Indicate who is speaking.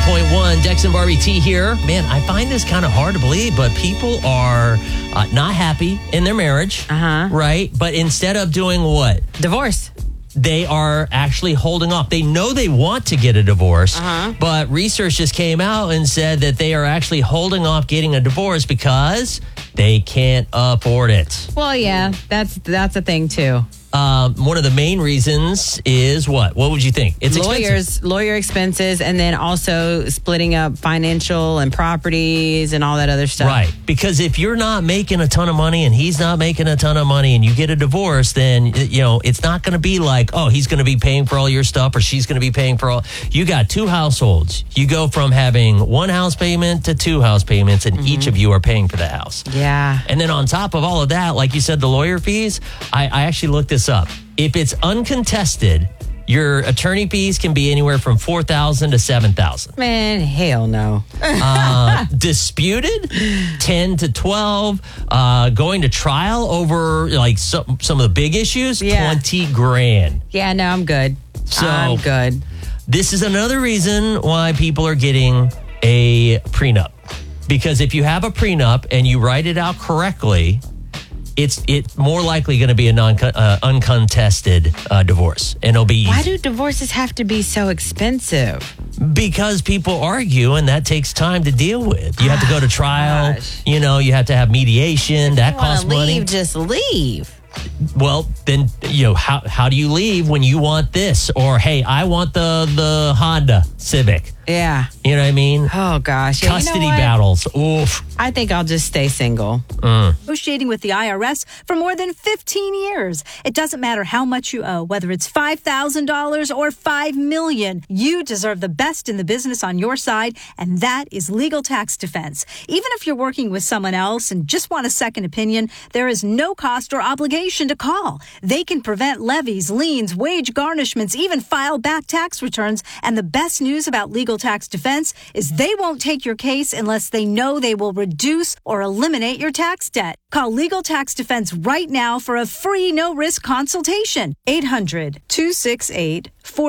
Speaker 1: 101.1, Dex and Barbie T here. Man, I find this kind of hard to believe, but people are not happy in their marriage, right? But instead of doing what?
Speaker 2: Divorce.
Speaker 1: They are actually holding off. They know they want to get a divorce, but research just came out and said that they are actually holding off getting a divorce because they can't afford it.
Speaker 2: Well, yeah, that's a thing too.
Speaker 1: One of the main reasons is what? What would you think? It's expensive.
Speaker 2: Lawyer expenses, and then also splitting up financial and properties and all that other stuff.
Speaker 1: Right. Because if you're not making a ton of money and he's not making a ton of money and you get a divorce, then, it's not going to be like, oh, he's going to be paying for all your stuff or she's going to be paying for all. You got two households. You go from having one house payment to two house payments, and each of you are paying for the house.
Speaker 2: Yeah.
Speaker 1: And then on top of all of that, like you said, the lawyer fees, I actually looked this up. If it's uncontested, your attorney fees can be anywhere from $4,000 to $7,000.
Speaker 2: Man, hell no.
Speaker 1: Disputed, 10 to 12. Going to trial over like some of the big issues, $20,000.
Speaker 2: Yeah, no, I'm good. I'm good.
Speaker 1: This is another reason why people are getting a prenup. Because if you have a prenup and you write it out correctly, it's more likely going to be a uncontested divorce, and it'll be easy.
Speaker 2: Why do divorces have to be so expensive?
Speaker 1: Because people argue, and that takes time to deal with. You have to go to trial.
Speaker 2: Gosh.
Speaker 1: You have to have mediation. That costs money.
Speaker 2: Just leave.
Speaker 1: Well, then, how do you leave when you want this? Or, hey, I want the Honda Civic.
Speaker 2: Yeah.
Speaker 1: You know what I mean?
Speaker 2: Oh, gosh. Yeah,
Speaker 1: Custody battles. Oof.
Speaker 2: I think I'll just stay single.
Speaker 3: Negotiating with the IRS for more than 15 years. It doesn't matter how much you owe, whether it's $5,000 or $5 million. You deserve the best in the business on your side, and that is Legal Tax Defense. Even if you're working with someone else and just want a second opinion, there is no cost or obligation to call. They can prevent levies, liens, wage garnishments, even file back tax returns. And the best news about Legal Tax Defense is they won't take your case unless they know they will reduce or eliminate your tax debt. Call Legal Tax Defense right now for a free no-risk consultation. 800-268-40